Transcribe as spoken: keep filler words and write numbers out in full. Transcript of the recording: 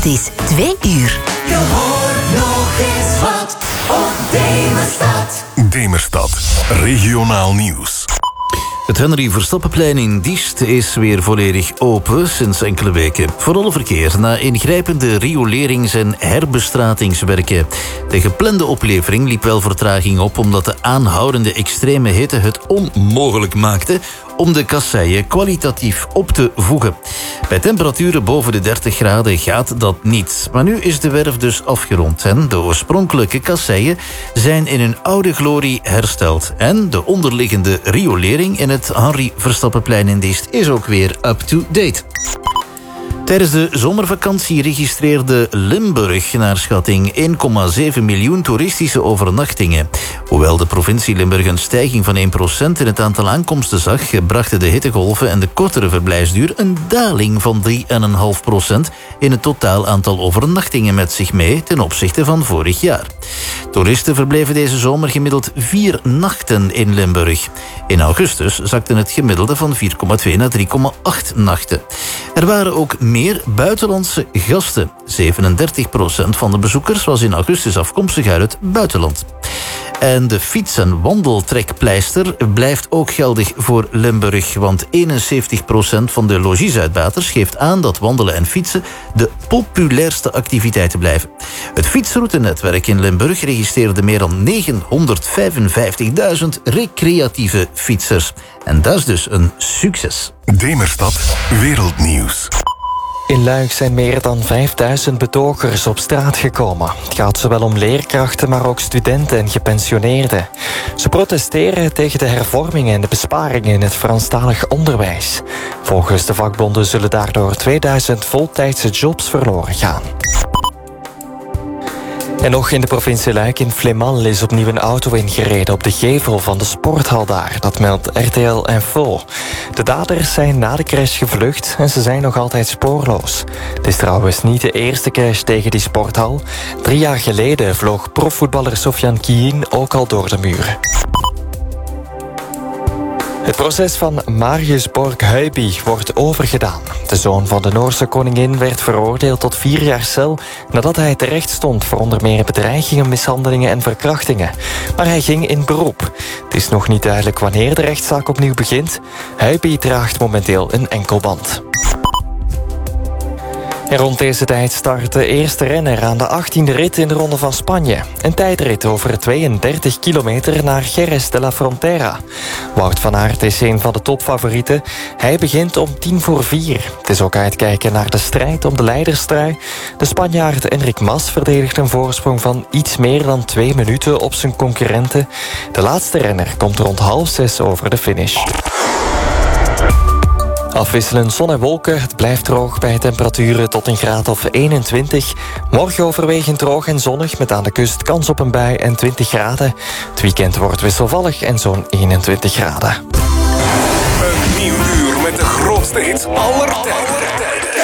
Het is twee uur. Je hoort nog eens wat op Demerstad. Demerstad, regionaal nieuws. Het Henry Verstappenplein in Diest is weer volledig open sinds enkele weken. Voor alle verkeer na ingrijpende riolerings- en herbestratingswerken. De geplande oplevering liep wel vertraging op omdat de aanhoudende extreme hitte het onmogelijk maakte om de kasseien kwalitatief op te voegen. Bij temperaturen boven de dertig graden gaat dat niet. Maar nu is de werf dus afgerond en de oorspronkelijke kasseien zijn in hun oude glorie hersteld. En de onderliggende riolering in het Henry Verstappenplein in Diest is ook weer up-to-date. Tijdens de zomervakantie registreerde Limburg naar schatting één komma zeven miljoen toeristische overnachtingen. Hoewel de provincie Limburg een stijging van één procent in het aantal aankomsten zag, brachten de hittegolven en de kortere verblijfsduur een daling van drie komma vijf procent in het totaal aantal overnachtingen met zich mee ten opzichte van vorig jaar. Toeristen verbleven deze zomer gemiddeld vier nachten in Limburg. In augustus zakte het gemiddelde van vier komma twee naar drie komma acht nachten. Er waren ook meer buitenlandse gasten. zevenendertig procent van de bezoekers was in augustus afkomstig uit het buitenland. En de fiets- en wandeltrekpleister blijft ook geldig voor Limburg, want eenenzeventig procent van de logieuitbaters geeft aan dat wandelen en fietsen de populairste activiteiten blijven. Het fietsroutenetwerk in Limburg registreerde meer dan negenhonderdvijfenvijftigduizend recreatieve fietsers. En dat is dus een succes. Demerstad, wereldnieuws. In Luik zijn meer dan vijfduizend betogers op straat gekomen. Het gaat zowel om leerkrachten, maar ook studenten en gepensioneerden. Ze protesteren tegen de hervormingen en de besparingen in het Franstalig onderwijs. Volgens de vakbonden zullen daardoor tweeduizend voltijdse jobs verloren gaan. En nog in de provincie Luik in Flemal is opnieuw een auto ingereden op de gevel van de sporthal daar. Dat meldt R T L Info. De daders zijn na de crash gevlucht en ze zijn nog altijd spoorloos. Het is trouwens niet de eerste crash tegen die sporthal. Drie jaar geleden vloog profvoetballer Sofian Kien ook al door de muur. Het proces van Marius Borg-Huijby wordt overgedaan. De zoon van de Noorse koningin werd veroordeeld tot vier jaar cel nadat hij terecht stond voor onder meer bedreigingen, mishandelingen en verkrachtingen. Maar hij ging in beroep. Het is nog niet duidelijk wanneer de rechtszaak opnieuw begint. Huijby draagt momenteel een enkelband. En rond deze tijd start de eerste renner aan de achttiende rit in de Ronde van Spanje. Een tijdrit over tweeëndertig kilometer naar Jerez de la Frontera. Wout van Aert is een van de topfavorieten. Hij begint om tien voor vier. Het is ook uitkijken naar de strijd om de leiderstrui. De Spanjaard Enric Mas verdedigt een voorsprong van iets meer dan twee minuten op zijn concurrenten. De laatste renner komt rond half zes over de finish. Afwisselend zon en wolken, het blijft droog bij temperaturen tot een graad of eenentwintig. Morgen overwegend droog en zonnig met aan de kust kans op een bui en twintig graden. Het weekend wordt wisselvallig en zo'n eenentwintig graden. Een nieuw uur met de grootste hits aller tijden.